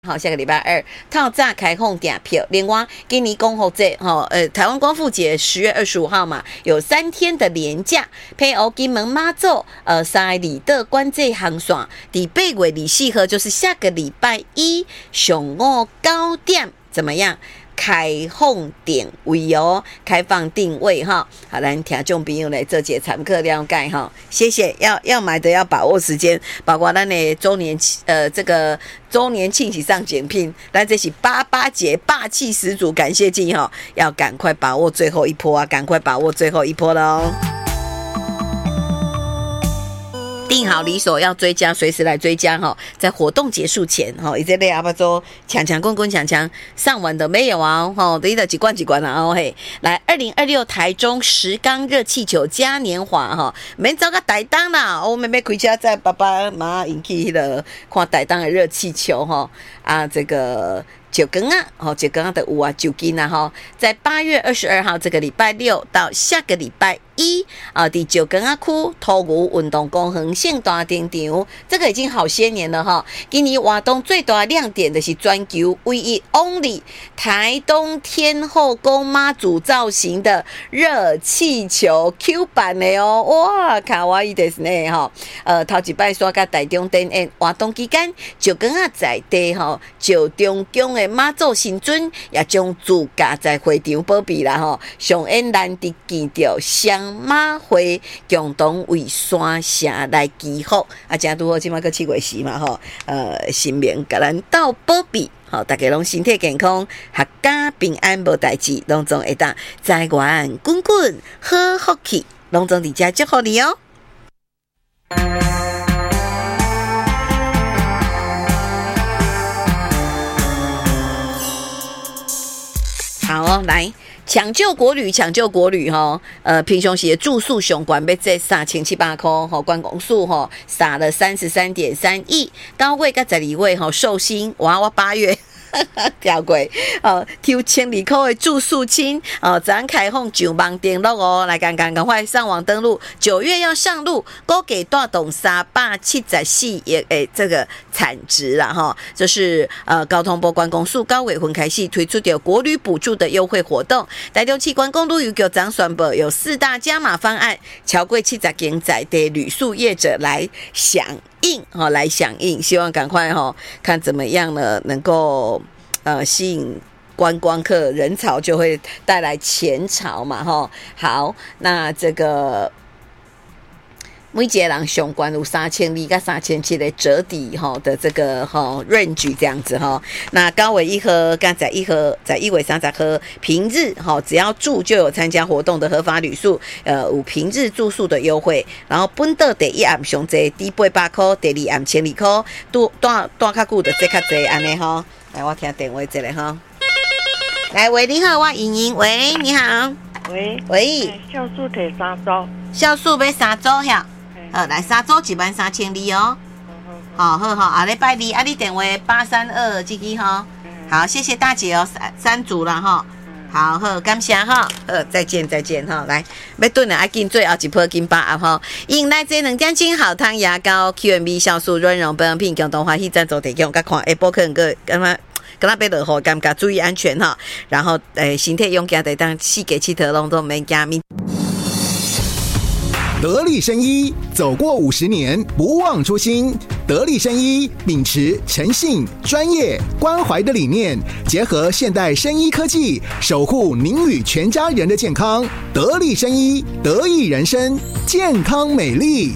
好，下个礼拜二套炸开放订票。另外，今年公后节台湾光复节10月25号嘛，有3天的连假，配合金门妈祖三里的关节航线，第8月24号就是下个礼拜一上午9点，怎么样？开放定位哦，开放定位哈，好，咱听众朋友来做些参考了解哈，谢谢。要买的要把握时间，包括咱的周年这个周年庆喜上简聘，咱这是88节霸气十足感谢季哈，要赶快把握最后一波啊，赶快把握最后一波了哦。定好离手要追加，随时来追加哈，在活动结束前哈，以这类阿巴做强棍棍强上完的没有啊哈，你的几罐啊哦嘿，来2026台中石冈热气球嘉年华哈，免走个台东啦，我妹妹开车在爸爸妈引起的看台东的热气球哈啊这个。九根啊，九根的有啊，九根啊哈，在8月22号这个礼拜六到下个礼拜一啊，第九根区土牛运动公园性大停场，这个已经好些年了哈。今年活动最大的亮点的是全球唯一 only 台东天后宫妈祖造型的热气球 Q 版的哦，哇，卡哇伊ですね哈。头一摆刷甲台中灯演活动期间，九根在地哈，九中宫的妈祖神尊也将自家在会场保庇啦吼，上演咱伫见到双马会共同为山城来祈福啊，正拄好即马个7月10嘛吼，神明甲咱斗保庇，好，大家拢身体健康，阖家平安无代志，拢总会当财源滚滚好福气，拢总伫遮祝福你哦。好哦，来抢救国旅哈，平常时的住宿上悬要这3700块吼，观光数吼撒了33.3亿，到月甲12月吼寿星，我8月。跳过抽1000块的住宿金咱开放上网登录哦，来赶快上网登录，9月要上路，估计带动374亿的这个产值啦哈，这是交通部观光署9月份开始推出的国旅补助的优惠活动，台中市观光旅游局长宣布有4大加码方案，超过70间在地旅宿业者来响应来响应，希望赶快看怎么样呢，能够吸引观光客人潮，就会带来钱潮嘛好，那这个每一个人上悬有3200到3700的折抵的这个range 这样子那9月1号跟11号在1月30号平日只要住就有参加活动的合法旅宿有平日住宿的优惠，然后本岛第一暗上济抵800块，第二暗1200块，住较久就这较济安尼来我听电话这个来喂你好，我莹莹，喂你好，喂酵素摕3组， 酵素要3组遐。来3组13200哦。好，下礼拜2你电话832这个好，谢谢大姐哦，3组了好，感谢再见来，要炖了紧最后一波金巴啊迎来这2点钟好汤牙膏 QMB 酵素润溶保养品共同欢喜赞助提供，甲看下晡可能个干嘛？跟他别落雨，感觉注意安全然后身体用家得当4个7头拢都免惊咪。 得力生医走过50年，不忘初心。得力生医秉持诚信、专业、关怀的理念，结合现代生医科技，守护您与全家人的健康。得力生医，得益人生，健康美丽。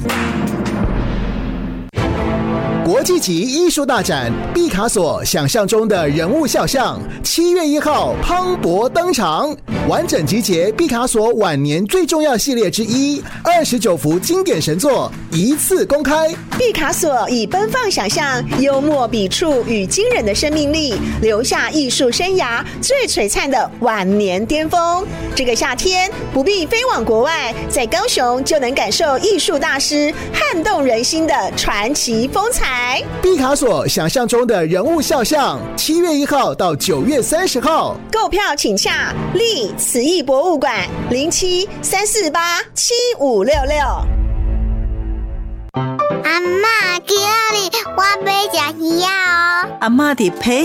国际级艺术大展毕卡索想象中的人物肖像，7月1号磅礴登场，完整集结毕卡索晚年最重要系列之一，29幅经典神作一次公开。 毕卡索以奔放想象、幽默笔触与惊人的生命力，留下艺术生涯最璀璨的晚年巅峰。这个夏天不必飞往国外，在高雄就能感受艺术大师撼动人心的传奇风采。 毕卡索想象中的人物肖像，7月1号到9月30号， 购票请洽立慈艺博物馆07-348-7566。 阿嬷，今仔日我要吃鱼仔哦。 阿嬷伫陪